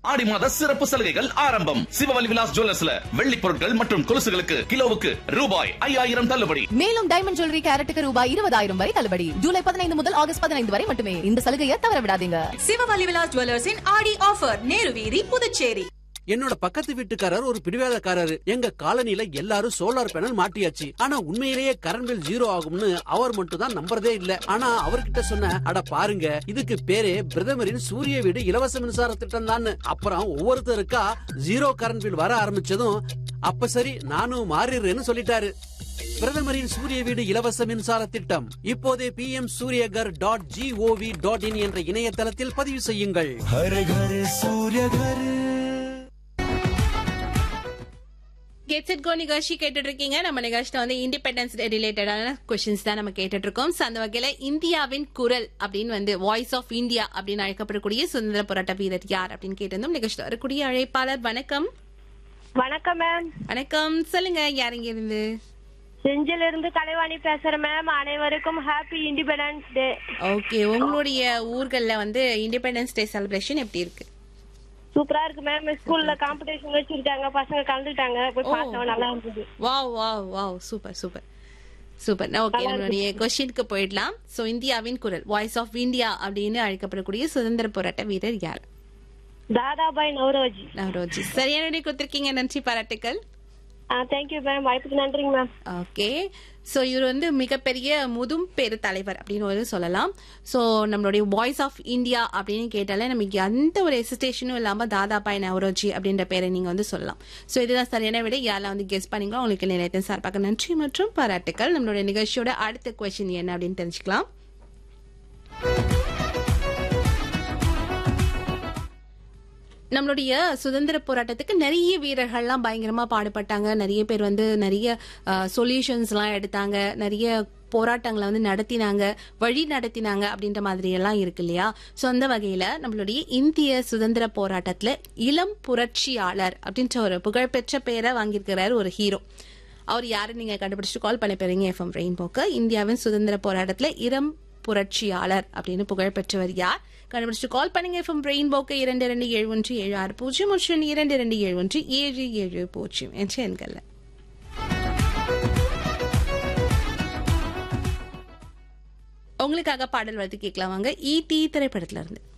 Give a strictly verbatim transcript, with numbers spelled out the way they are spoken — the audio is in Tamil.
ஆடி மாத சிறப்பு சலுகைகள் ஆரம்பம். சிவவலி விலாஸ் ஜுவல்லர்ஸ்ல வெள்ளி பொருட்கள் மற்றும் கொலுசுகளுக்கு கிலோவுக்கு ரூபாய் ஐயாயிரம் தள்ளுபடி. மேலும் டைமண்ட் ஜுவல்லரி கேரட்டுக்கு ரூபாய் இருபதாயிரம் வரை தள்ளுபடி. ஜூலை பதினைந்து முதல் ஆகஸ்ட் பதினைந்து வரை மட்டுமே. இந்த சலுகையை தவற விடாதீங்க. சிவவலி விலாஸ் ஜுவல்லர்ஸின் ஆடி ஆஃபர், நேரு வீதி, புதுச்சேரி. என்னோட பக்கத்து வீட்டுக்காரர் ஒரு பிடிவாதக்காரரு. எங்க காலனில எல்லாரும் சோலார் பேனல் மாட்டியாச்சு. ஆனா உண்மையிலேயே கரண்ட் பில் ஜீரோ ஆகும்னு அவர் மட்டும் தான் நம்புறதே இல்ல. ஆனா அவர்கிட்ட சொன்ன, அட பாருங்க, இதுக்கு பேரே பிரதமரின் சூரிய வீடு இலவச மின்சார திட்டம் தான். அப்புறம் ஒவ்வொருத்தருக்கா ஜீரோ கரண்ட் பில் வர ஆரம்பிச்சதும், அப்ப சரி நானும் மாறிடுறேன்னு சொல்லிட்டாரு. பிரதமரின் சூரிய வீடு இலவச மின்சார திட்டம் இப்போதே B M Surya Ghar dot gov dot in என்ற இணையதளத்தில் பதிவு செய்யுங்கள். கெட் செட் கோ நிகழ்ச்சி கேட்டுட்டு இருக்கீங்க. நம்ம நிகழ்ச்சியில வந்து இண்டிபெண்டன்ஸ் டே ரிலேட்டடான கொஸ்டின்ஸ் தான் நம்ம கேட்டுட்டு இருக்கோம். அந்த வகையில இந்தியாவின் குரல் அப்படின்னு வந்து வாய்ஸ் ஆஃப் இந்தியா அப்படின்னு அழைக்கப்படக்கூடிய சுதந்திர போராட்ட வீரர் யார் அப்படின்னு கேட்டிருந்தோம். நிகழ்ச்சியில் வரக்கூடிய அழைப்பாளர் வணக்கம். வணக்கம் மேம். வணக்கம், சொல்லுங்க யார் இங்க இருந்து? செஞ்சில இருந்து கலைவாணி பேசுறேன் மேம். அனைவருக்கும் ஹாப்பி இண்டிபெண்டன்ஸ் டே. ஓகே, உங்களுடைய ஊர்கள்ல வந்து இண்டிபெண்டன்ஸ் டே செலிப்ரேஷன் எப்படி இருக்கு? சூப்பரா இருக்கு மேம். ஸ்கூல்ல காம்படிஷன் வச்சிருக்காங்க, பசங்க கலந்துட்டாங்க, போய் பார்த்தோம், நல்லா இருந்தது. Wow wow wow, super super super. Okay, நம்மளுடைய கொஸ்டினுக்கு போயிடலாம். சோ இந்தியாவின் குரல் வாய்ஸ் ஆஃப் இந்தியா அப்படின்னு அழைக்கப்படக்கூடிய சுதந்திர போராட்ட வீரர் யார்? தாதாபாய் நவ்ரோஜி. நவ்ரோஜி சரியான கொடுத்திருக்கீங்க, நன்றி, பாராட்டுக்கள். தேங்க்யூ மேம், வாய்ப்புக்கு நன்றிங்க மேம். ஓகே, ஸோ இவர் வந்து மிகப்பெரிய முதும் பெரு தலைவர் அப்படின்னு ஒரு சொல்லலாம். ஸோ நம்மளுடைய வாய்ஸ் ஆஃப் இந்தியா அப்படின்னு கேட்டாலே நமக்கு எந்த ஒரு எசிஸ்டேஷனும் இல்லாமல் தாதாபாய் நவ்ரோஜி அப்படின்ற பேரை நீங்க வந்து சொல்லலாம். ஸோ இதுதான் சரியான விட. யாரெல்லாம் வந்து கெஸ் பண்ணீங்களோ உங்களுக்கு நிலையத்தின் சார்பாக நன்றி மற்றும் பாராட்டுக்கள். நம்மளுடைய நிகழ்ச்சியோட அடுத்த கொஸ்டின் என்ன அப்படின்னு தெரிஞ்சுக்கலாம். நம்மளுடைய சுதந்திர போராட்டத்துக்கு நிறைய வீரர்கள்லாம் பயங்கரமா பாடுபட்டாங்க. நிறைய பேர் வந்து நிறைய சொல்யூஷன்ஸ் எல்லாம் எடுத்தாங்க, நிறைய போராட்டங்களை வந்து நடத்தினாங்க, வழி நடத்தினாங்க அப்படின்ற மாதிரி எல்லாம் இருக்கு இல்லையா? சோ அந்த வகையில நம்மளுடைய இந்திய சுதந்திர போராட்டத்துல இளம் புரட்சியாளர் அப்படின்ற ஒரு புகழ்பெற்ற பெயரை வாங்கியிருக்கிறாரு ஒரு ஹீரோ. அவர் யாரு நீங்க கண்டுபிடிச்சிட்டு கால் பண்ண போறீங்க எஃப்எம் ரெயின்போக்கு. இந்தியாவின் சுதந்திர போராட்டத்துல இளம் புரட்சியாளர் அப்படின்னு புகழ்பெற்றவர் யார்? கண்டுபிடிச்சு கால் பண்ணுங்க. எஃப்எம் ரெயின்போக்கு இரண்டு இரண்டு ஏழு ஒன்று ஏழு ஆறு பூஜ்ஜியம் மற்றும் இரண்டு இரண்டு ஏழு ஒன்று ஏழு ஏழு பூஜ்ஜியம் என்ற எண்கள்ல. உங்களுக்காக பாடல் வந்து கேட்கலாம் வாங்க. ஈ டி திரைப்படத்துல இருந்து.